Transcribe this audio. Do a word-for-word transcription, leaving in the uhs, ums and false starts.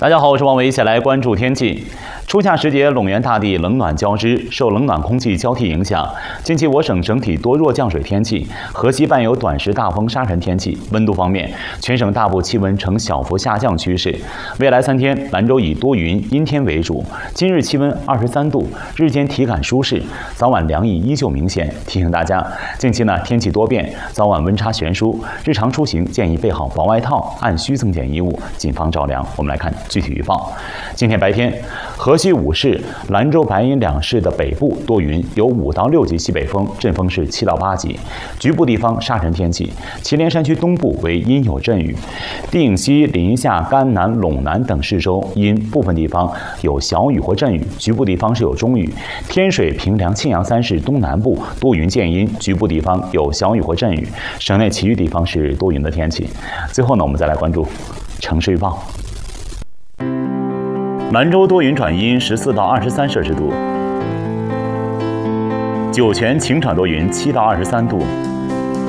大家好，我是王伟，一起来关注天气。初夏时节，陇源大地冷暖交织，受冷暖空气交替影响，近期我省整体多弱降水天气，河西伴有短时大风沙尘天气。温度方面，全省大部气温呈小幅下降趋势。未来三天，兰州以多云阴天为主。今日气温二十三度，日间体感舒适，早晚凉意依旧明显。提醒大家，近期呢天气多变，早晚温差悬殊，日常出行建议备好薄外套，按需增减衣物，谨防着凉。我们来看具体预报。今天白天，河西五市、兰州、白银两市的北部多云，有五到六级西北风，阵风是七到八级，局部地方沙尘天气。祁连山区东部为阴有阵雨，定西、临夏、甘南、陇南等市州因部分地方有小雨或阵雨，局部地方是有中雨。天水、平凉、庆阳三市东南部多云见阴，局部地方有小雨或阵雨，省内其余地方是多云的天气。最后呢，我们再来关注城市预报。兰州多云转阴，十四到二十三摄氏度；酒泉晴转多云，七到二十三度；